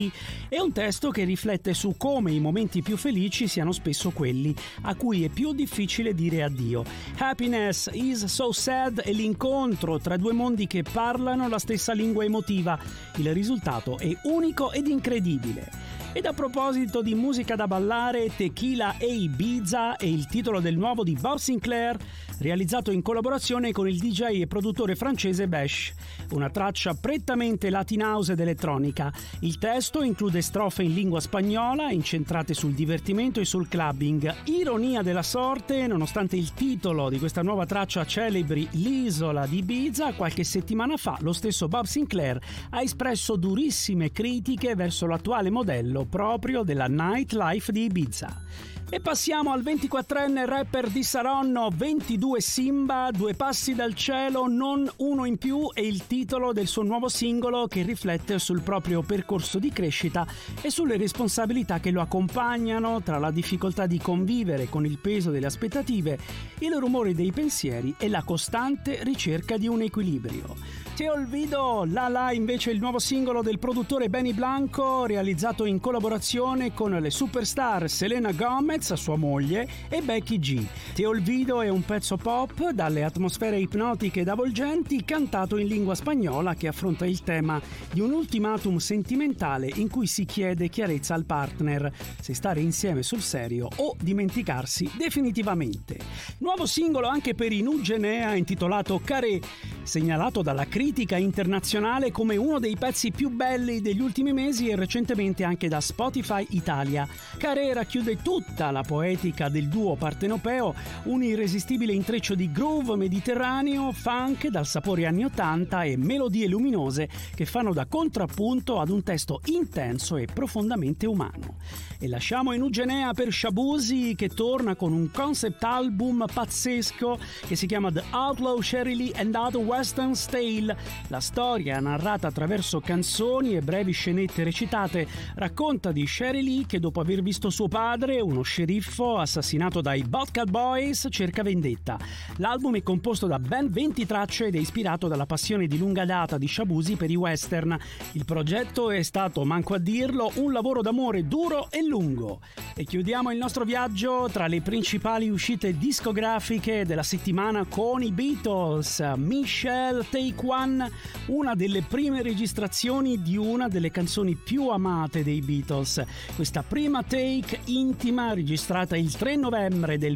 È un testo che riflette su come i momenti più felici siano spesso quelli a cui è più difficile dire addio. Happiness is so sad è l'incontro tra due mondi che parlano la stessa lingua emotiva. Il risultato è unico ed incredibile. Ed a proposito di musica da ballare, Tequila e Ibiza è il titolo del nuovo di Bob Sinclair, realizzato in collaborazione con il DJ e produttore francese Besh. Una traccia prettamente latin house ed elettronica. Il testo include strofe in lingua spagnola, incentrate sul divertimento e sul clubbing. Ironia della sorte, nonostante il titolo di questa nuova traccia celebri l'isola di Ibiza, qualche settimana fa lo stesso Bob Sinclair ha espresso durissime critiche verso l'attuale modello proprio della nightlife di Ibiza. E passiamo al 24enne rapper di Saronno, 22 Simba, Due passi dal cielo, non uno in più è il titolo del suo nuovo singolo che riflette sul proprio percorso di crescita e sulle responsabilità che lo accompagnano, tra la difficoltà di convivere con il peso delle aspettative, il rumore dei pensieri e la costante ricerca di un equilibrio. Te olvido, La La invece è il nuovo singolo del produttore Benny Blanco, realizzato in collaborazione con le superstar Selena Gomez, sua moglie, e Becky G. Te olvido è un pezzo pop dalle atmosfere ipnotiche ed avvolgenti, cantato in lingua spagnola, che affronta il tema di un ultimatum sentimentale in cui si chiede chiarezza al partner, se stare insieme sul serio o dimenticarsi definitivamente. Nuovo singolo anche per Inugenea, intitolato Carré, segnalato dalla critica internazionale come uno dei pezzi più belli degli ultimi mesi e recentemente anche da Spotify Italia. Carré racchiude tutta la poetica del duo partenopeo, un irresistibile intreccio di groove mediterraneo, funk dal sapore anni 80 e melodie luminose che fanno da contrappunto ad un testo intenso e profondamente umano. E lasciamo Inugenea per Shabuzi, che torna con un concept album pazzesco che si chiama The Outlaw Sherry Lee and Other Western Tale. La storia, narrata attraverso canzoni e brevi scenette recitate, racconta di Sherry Lee che, dopo aver visto suo padre, uno sceriffo assassinato dai Bobcat Boys, cerca vendetta. L'album è composto da ben 20 tracce ed è ispirato dalla passione di lunga data di Shabuzi per i western. Il progetto è stato, manco a dirlo, un lavoro d'amore duro e lungo. E chiudiamo il nostro viaggio tra le principali uscite discografiche della settimana con i Beatles. Michelle Take One, una delle prime registrazioni di una delle canzoni più amate dei Beatles. Questa prima take intima, registrata il 3 novembre del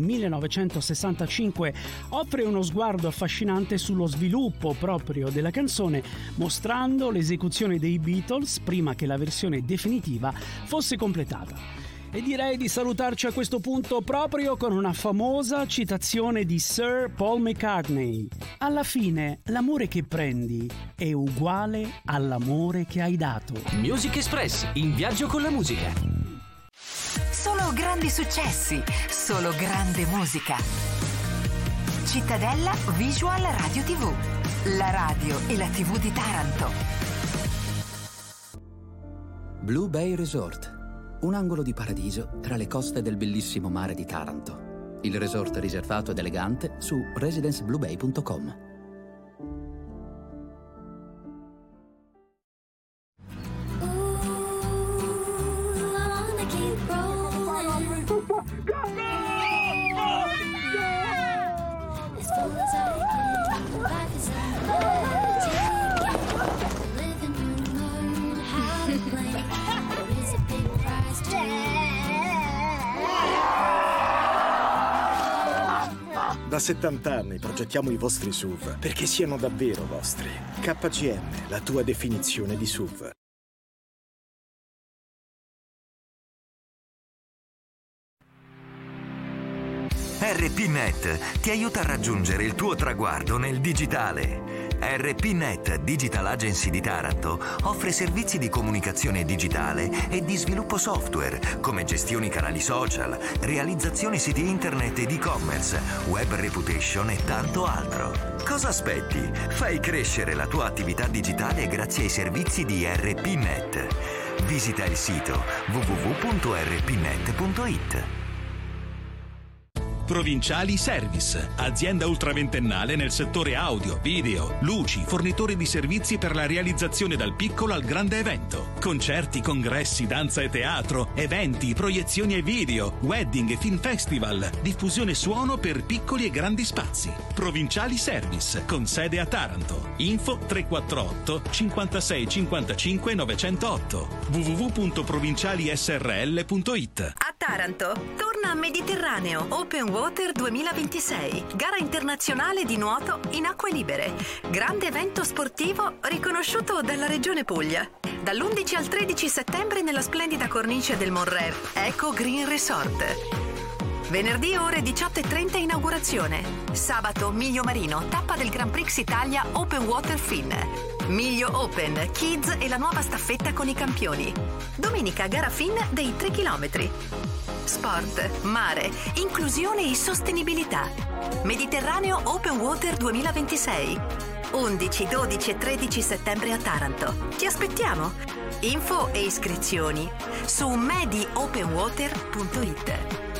1965, offre uno sguardo affascinante sullo sviluppo proprio della canzone, mostrando l'esecuzione dei Beatles prima che la versione definitiva fosse completata. E direi di salutarci a questo punto proprio con una famosa citazione di Sir Paul McCartney. Alla fine, l'amore che prendi è uguale all'amore che hai dato. Music Express, in viaggio con la musica. Solo grandi successi, solo grande musica. Cittadella Visual Radio TV, la radio e la TV di Taranto. Blue Bay Resort, un angolo di paradiso tra le coste del bellissimo mare di Taranto. Il resort riservato ed elegante su residencebluebay.com. Da 70 anni progettiamo i vostri SUV perché siano davvero vostri. KGM, la tua definizione di SUV. RPNet ti aiuta a raggiungere il tuo traguardo nel digitale. RPNet Digital Agency di Taranto offre servizi di comunicazione digitale e di sviluppo software, come gestioni canali social, realizzazione siti internet ed e-commerce, web reputation e tanto altro. Cosa aspetti? Fai crescere la tua attività digitale grazie ai servizi di RPNet. Visita il sito www.rpnet.it. Provinciali Service, azienda ultraventennale nel settore audio, video, luci, fornitore di servizi per la realizzazione dal piccolo al grande evento. Concerti, congressi, danza e teatro, eventi, proiezioni e video, wedding e film festival, diffusione suono per piccoli e grandi spazi. Provinciali Service, con sede a Taranto. Info 348 56 55 908 www.provincialisrl.it. A Taranto torna Mediterraneo Open Water 2026, gara internazionale di nuoto in acque libere. Grande evento sportivo riconosciuto dalla Regione Puglia. Dall'11 al 13 settembre nella splendida cornice del Monrev, Eco Green Resort. Venerdì ore 18:30 inaugurazione. Sabato Miglio Marino, tappa del Grand Prix Italia Open Water Fin. Miglio Open, Kids e la nuova staffetta con i campioni. Domenica gara fin dei 3 km. Sport, mare, inclusione e sostenibilità. Mediterraneo Open Water 2026. 11, 12 e 13 settembre a Taranto. Ti aspettiamo! Info e iscrizioni su mediopenwater.it.